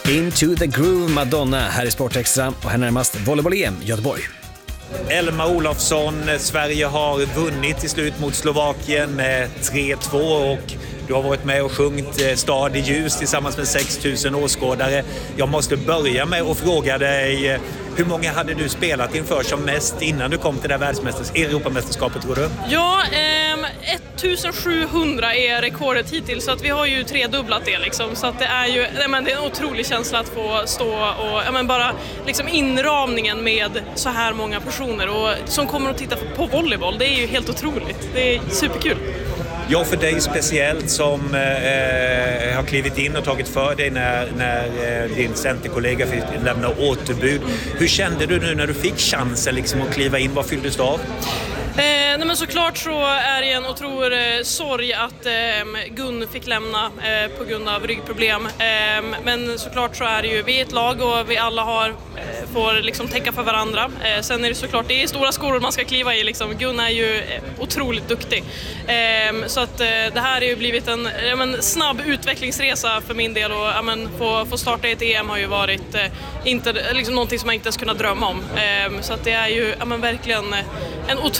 Into the Groove, Madonna här i Sportextra och här närmast volleyboll-EM Göteborg. Elma Olofsson, Sverige har vunnit till slut mot Slovakien med 3-2 och du har varit med och sjungit Stad i ljus tillsammans med 6 000 åskådare. Jag måste börja med att fråga dig, hur många hade du spelat inför som mest innan du kom till det här Europamästerskapet, tror du? Ja, 1700 är rekordet hittills, så att vi har ju tredubblat det liksom. Så att det är ju det är en otrolig känsla att få stå och bara liksom inramningen med så här många personer och som kommer att titta på volleyboll. Det är ju helt otroligt. Det är superkul. Ja, för dig speciellt som har klivit in och tagit för dig när din centerkollega fick lämna återbud. Hur kände du nu när du fick chansen liksom att kliva in? Vad fylldes du av? Nej, men såklart så är det en otrolig sorg att Gun fick lämna på grund av ryggproblem. Men såklart så är det ju, vi är ett lag och vi alla får liksom täcka för varandra. Sen är det såklart, det är stora skor man ska kliva i liksom. Gun är ju otroligt duktig. Så att det här har ju blivit en snabb utvecklingsresa för min del och få starta ett EM har ju varit inte liksom någonting som jag inte ens kunnat drömma om. Så att det är ju verkligen en otrolig